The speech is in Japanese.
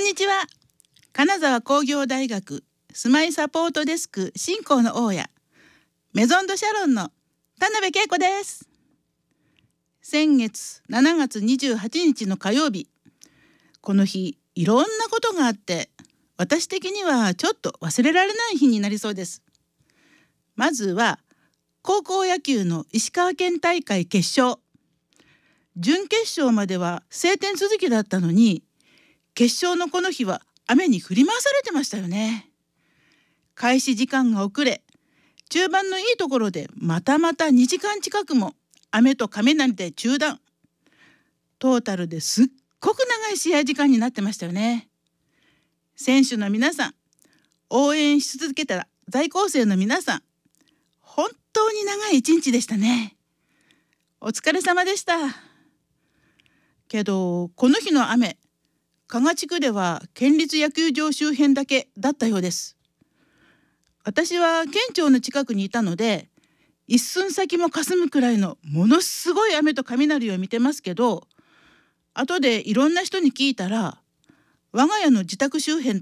んにちは。金沢工業大学住まいサポートデスク振興の大家メゾンドシャロンの田辺恵子です。先月7月28日の火曜日、この日いろんなことがあって私的にはちょっと忘れられない日になりそうです。まずは高校野球の石川県大会決勝、準決勝までは晴天続きだったのに、決勝のこの日は雨に振り回されてましたよね。開始時間が遅れ、中盤のいいところでまた2時間近くも雨と雷で中断。トータルですっごく長い試合時間になってましたよね。選手の皆さん、応援し続けた在校生の皆さん、本当に長い一日でしたね。お疲れ様でした。けどこの日の雨、加賀地区では県立野球場周辺だけだったようです。私は県庁の近くにいたので、一寸先もかすむくらいのものすごい雨と雷を見てますけど、後でいろんな人に聞いたら、我が家の自宅周辺